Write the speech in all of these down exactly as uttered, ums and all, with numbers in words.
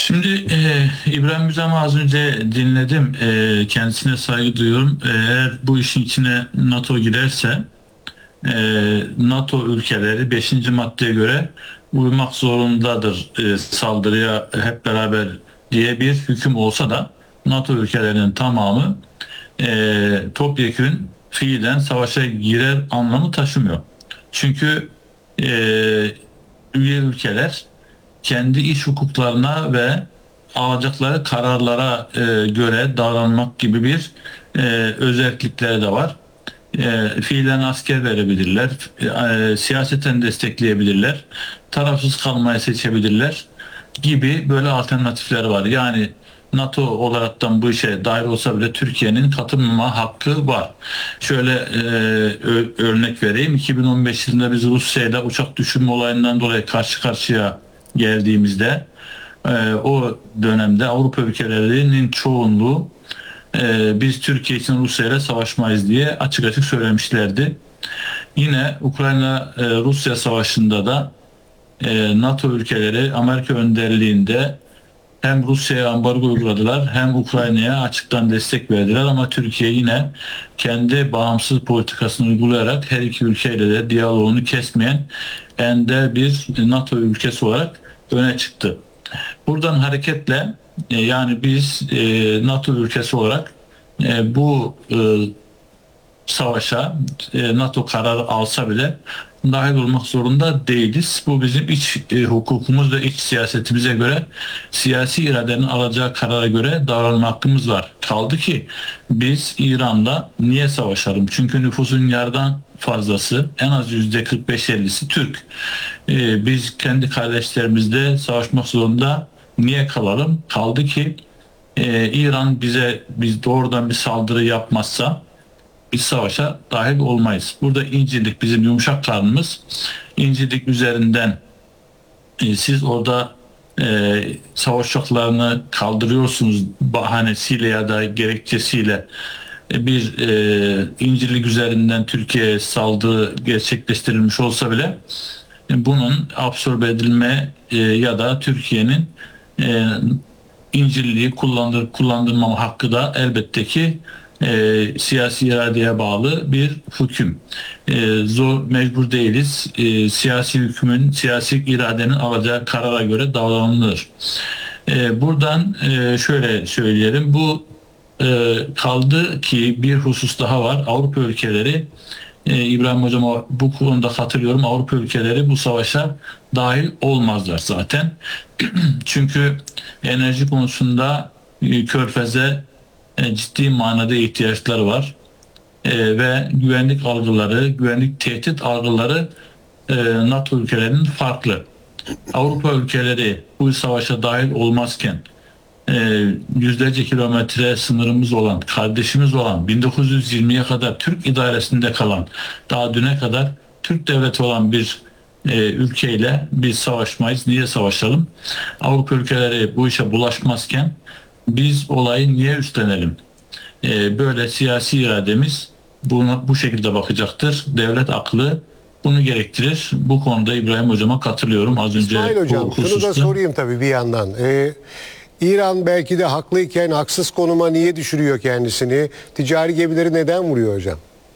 Şimdi e, İbrahim Müzem'i az önce dinledim. E, kendisine saygı duyuyorum. E, eğer bu işin içine NATO girerse e, NATO ülkeleri beşinci maddeye göre uymak zorundadır e, saldırıya hep beraber diye bir hüküm olsa da NATO ülkelerinin tamamı e, topyekün fiilen savaşa girer anlamı taşımıyor. Çünkü e, üye ülkeler kendi iç hukuklarına ve alacakları kararlara e, göre davranmak gibi bir e, özellikleri de var. E, fiilen asker verebilirler, e, siyaseten destekleyebilirler, tarafsız kalmayı seçebilirler gibi böyle alternatifler var. Yani NATO olaraktan bu işe dahil olsa bile Türkiye'nin katılmama hakkı var. Şöyle e, ö- örnek vereyim. iki bin on beş yılında biz Rusya ile uçak düşürme olayından dolayı karşı karşıya geldiğimizde e, o dönemde Avrupa ülkelerinin çoğunluğu e, biz Türkiye için Rusya ile savaşmayız diye açık açık söylemişlerdi. Yine Ukrayna-Rusya savaşında da e, NATO ülkeleri Amerika önderliğinde hem Rusya'ya ambargo uyguladılar hem Ukrayna'ya açıktan destek verdiler ama Türkiye yine kendi bağımsız politikasını uygulayarak her iki ülkeyle de diyaloğunu kesmeyen ender bir NATO ülkesi olarak öne çıktı. Buradan hareketle e, yani biz e, NATO ülkesi olarak e, bu e, savaşa e, NATO kararı alsa bile dahil olmak zorunda değiliz. Bu bizim iç e, hukukumuz ve iç siyasetimize göre siyasi iradenin alacağı karara göre davranma hakkımız var. Kaldı ki biz İran'la niye savaşalım? Çünkü nüfusun yarıdan fazlası en az yüzde kırk beş ellisi Türk. E, biz kendi kardeşlerimizle savaşmak zorunda niye kalalım? Kaldı ki e, İran bize biz doğrudan bir saldırı yapmazsa biz savaşa dahil olmayız. Burada İncirlik bizim yumuşak karnımız. İncirlik üzerinden e, siz orada e, savaş uçaklarını kaldırıyorsunuz bahanesiyle ya da gerekçesiyle e, bir e, İncirlik üzerinden Türkiye'ye saldırı gerçekleştirilmiş olsa bile e, bunun absorbe edilme e, ya da Türkiye'nin e, İncirliği kullandır, kullandırmama hakkı da elbette ki e, siyasi iradeye bağlı bir hüküm. E, zor mecbur değiliz. E, siyasi hükmün, siyasi iradenin alacağı karara göre davranılır. E, buradan e, şöyle söyleyelim. Bu e, kaldı ki bir husus daha var. Avrupa ülkeleri e, İbrahim Hocam'a bu konuda katılıyorum. Avrupa ülkeleri bu savaşa dahil olmazlar zaten. Çünkü enerji konusunda e, Körfez'e e, ciddi manada ihtiyaçları var. E, ve güvenlik algıları, güvenlik tehdit algıları e, NATO ülkelerinin farklı. Avrupa ülkeleri bu savaşa dahil olmazken e, yüzlerce kilometre sınırımız olan, kardeşimiz olan, bin dokuz yüz yirmiye kadar Türk idaresinde kalan, daha düne kadar Türk devleti olan bir e, ülkeyle biz savaşmayız. Niye savaşalım? Avrupa ülkeleri bu işe bulaşmazken biz olayı niye üstlenelim? E, böyle siyasi irademiz buna bu şekilde bakacaktır. Devlet aklı bunu gerektirir. Bu konuda İbrahim Hocam'a katılıyorum. Az önce İsmail Hocam, bu şunu da hususta. sorayım tabii bir yandan. Ee, İran belki de haklıyken haksız konuma niye düşürüyor kendisini? Ticari gemileri neden vuruyor hocam?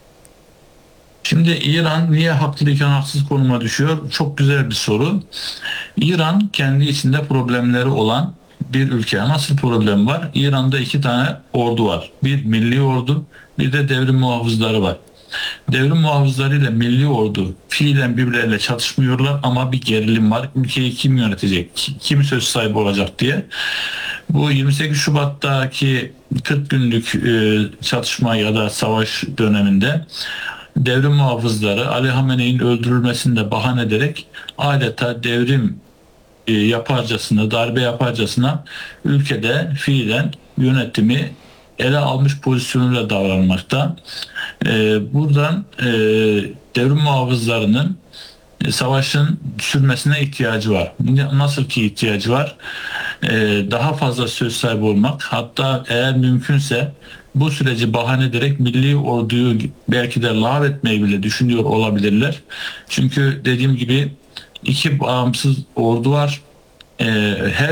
Şimdi İran niye haklıyken haksız konuma düşüyor? Çok güzel bir soru. İran kendi içinde problemleri olan bir ülke. Nasıl problem var? İran'da iki tane ordu var. Bir milli ordu, bir de devrim muhafızları var. Devrim muhafızları ile milli ordu fiilen birbirleriyle çatışmıyorlar ama bir gerilim var. Ülkeyi kim yönetecek, kim söz sahibi olacak diye. Bu yirmi sekiz Şubat'taki kırk günlük e, çatışma ya da savaş döneminde devrim muhafızları Ali Hamene'nin öldürülmesini de bahane ederek adeta devrim e, yaparcasına, darbe yaparcasına ülkede fiilen yönetimi ele almış pozisyonuyla davranmakta. E, buradan e, devrim muhafızlarının e, savaşın sürmesine ihtiyacı var. Nasıl ki ihtiyacı var? E, daha fazla söz sahibi olmak, hatta eğer mümkünse bu süreci bahane ederek milli orduyu belki de lağv etmeyi bile düşünüyor olabilirler. Çünkü dediğim gibi iki bağımsız ordu var. E, her